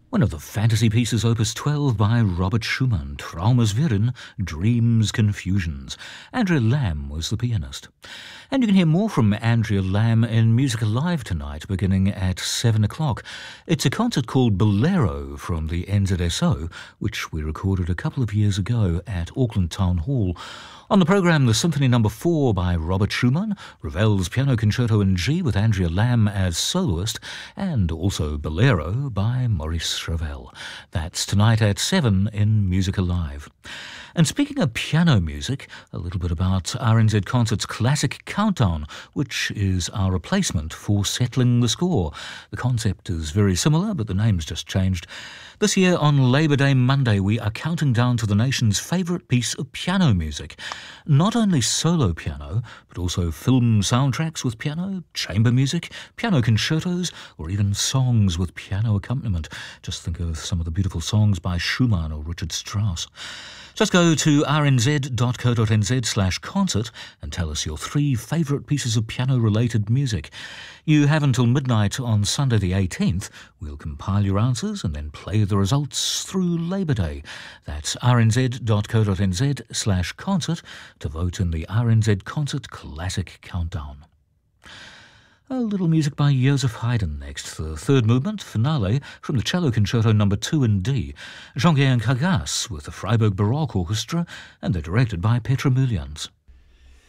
One of the fantasy pieces, Opus 12 by Robert Schumann, Traumeswirren, Dreams, Confusions. Andrea Lamb was the pianist. And you can hear more from Andrea Lamb in Music Alive tonight, beginning at 7 o'clock. It's a concert called Bolero from the NZSO, which we recorded a couple of years ago at Auckland Town Hall. On the programme, the Symphony No. 4 by Robert Schumann, Ravel's Piano Concerto in G with Andrea Lamb as soloist, and also Bolero by Maurice Ravel. That's tonight at 7 in Music Alive. And speaking of piano music, a little bit about RNZ Concert's Classic Countdown, which is our replacement for Settling the Score. The concept is very similar, but the name's just changed. This year, on Labour Day Monday, we are counting down to the nation's favourite piece of piano music. Not only solo piano, but also film soundtracks with piano, chamber music, piano concertos, or even songs with piano accompaniment. Just think of some of the beautiful songs by Schumann or Richard Strauss. Just go to rnz.co.nz/concert and tell us your 3 favourite pieces of piano-related music. You have until midnight on Sunday the 18th. We'll compile your answers and then play the results through Labour Day. That's rnz.co.nz/concert to vote in the RNZ Concert Classic Countdown. A little music by Joseph Haydn next, the third movement, finale, from the Cello Concerto No. 2 in D. Jean-Guyen Cargas with the Freiburg Baroque Orchestra, and they're directed by Petra Mulians.